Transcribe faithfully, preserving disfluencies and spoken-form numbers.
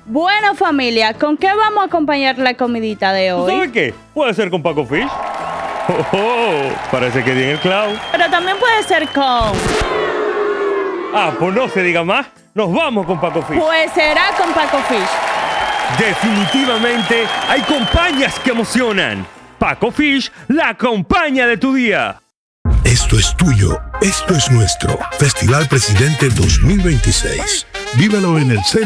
Bueno, familia, ¿con qué vamos a acompañar la comidita de hoy? ¿Sabes qué? Puede ser con Paco Fish. Oh, oh, parece que di en el clavo. Pero también puede ser con... Ah, pues no se diga más. Nos vamos con Paco Fish. Pues será con Paco Fish. Definitivamente hay compañías que emocionan. Paco Fish, la compañía de tu día. Esto es tuyo, esto es nuestro. Festival Presidente dos mil veintiséis. Vívalo en el centro.